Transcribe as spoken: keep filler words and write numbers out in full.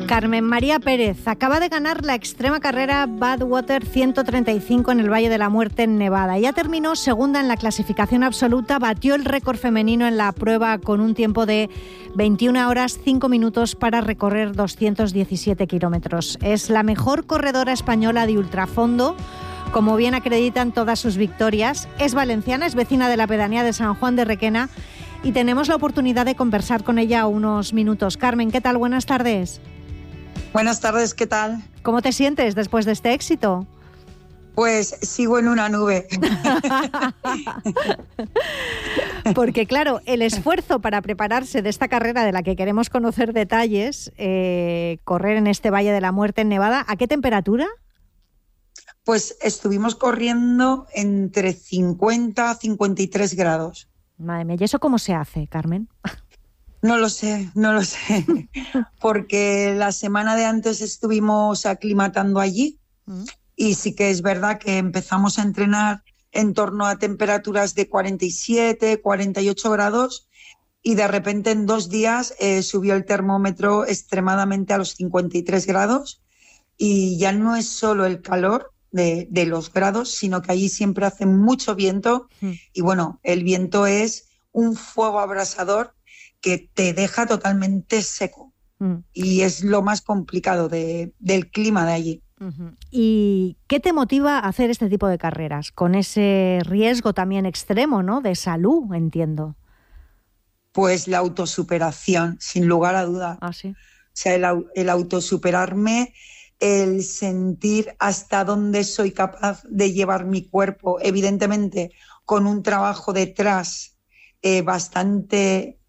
Carmen María Pérez acaba de ganar la extrema carrera Badwater ciento treinta y cinco en el Valle de la Muerte en Nevada. Ya terminó segunda en la clasificación absoluta, batió el récord femenino en la prueba con un tiempo de veintiuna horas cinco minutos para recorrer doscientos diecisiete kilómetros. Es la mejor corredora española de ultrafondo, como bien acreditan todas sus victorias. Es valenciana, es vecina de la pedanía de San Juan de Requena y tenemos la oportunidad de conversar con ella unos minutos. Carmen, ¿qué tal? Buenas tardes. Buenas tardes, ¿qué tal? ¿Cómo te sientes después de este éxito? Pues sigo en una nube. Porque claro, el esfuerzo para prepararse de esta carrera de la que queremos conocer detalles, eh, correr en este Valle de la Muerte en Nevada, ¿a qué temperatura? Pues estuvimos corriendo entre cincuenta a cincuenta y tres grados. Madre mía, ¿y eso cómo se hace, Carmen? No lo sé, no lo sé, porque la semana de antes estuvimos aclimatando allí mm. y sí que es verdad que empezamos a entrenar en torno a temperaturas de cuarenta y siete, cuarenta y ocho grados y de repente en dos días eh, subió el termómetro extremadamente a los cincuenta y tres grados y ya no es solo el calor de, de los grados, sino que allí siempre hace mucho viento mm. y bueno, el viento es un fuego abrasador que te deja totalmente seco mm. y es lo más complicado de, del clima de allí. Uh-huh. ¿Y qué te motiva a hacer este tipo de carreras? Con ese riesgo también extremo, ¿no? De salud, entiendo. Pues la autosuperación, sin lugar a duda. ¿Ah, sí? O sea, el, el autosuperarme, el sentir hasta dónde soy capaz de llevar mi cuerpo, evidentemente con un trabajo detrás eh, bastante